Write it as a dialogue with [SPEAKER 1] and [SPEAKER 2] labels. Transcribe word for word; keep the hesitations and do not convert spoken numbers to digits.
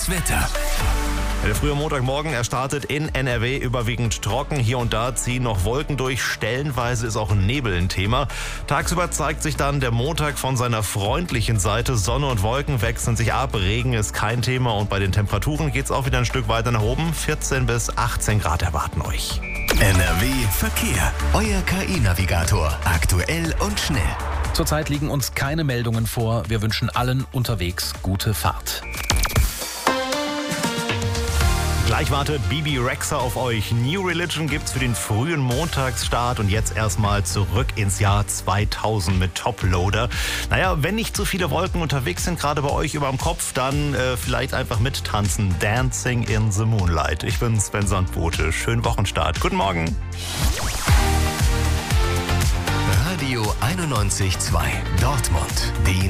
[SPEAKER 1] Das Wetter.
[SPEAKER 2] Der frühe Montagmorgen, er startet in N R W überwiegend trocken. Hier und da ziehen noch Wolken durch. Stellenweise ist auch Nebel ein Thema. Tagsüber zeigt sich dann der Montag von seiner freundlichen Seite. Sonne und Wolken wechseln sich ab. Regen ist kein Thema. Und bei den Temperaturen geht es auch wieder ein Stück weiter nach oben. vierzehn bis achtzehn Grad erwarten euch.
[SPEAKER 1] N R W Verkehr. Euer K I-Navigator. Aktuell und schnell.
[SPEAKER 3] Zurzeit liegen uns keine Meldungen vor. Wir wünschen allen unterwegs gute Fahrt.
[SPEAKER 2] Gleich wartet Bebe Rexha auf euch. New Religion gibt's für den frühen Montagsstart und jetzt erstmal zurück ins Jahr zweitausend mit Toploader. Naja, wenn nicht zu viele Wolken unterwegs sind, gerade bei euch über dem Kopf, dann äh, vielleicht einfach mittanzen. Dancing in the Moonlight. Ich bin Sven Sandbote. Schönen Wochenstart. Guten Morgen.
[SPEAKER 1] Radio einundneunzig Komma zwei Dortmund. Die